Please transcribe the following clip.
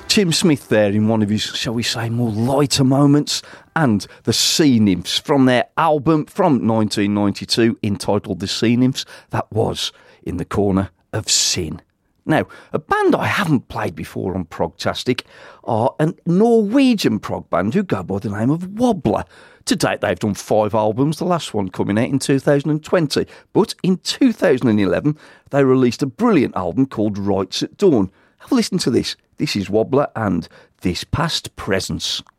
Tim Smith there in one of his, shall we say, more lighter moments, and the Sea Nymphs from their album from 1992 entitled The Sea Nymphs. That was In the Corner of Sin. Now, a band I haven't played before on Progtastic are a Norwegian prog band who go by the name of Wobbler. To date, they've done 5 albums, the last one coming out in 2020. But in 2011, they released a brilliant album called Rights at Dawn. Have a listen to this. This is Wobbler and This Past Presence.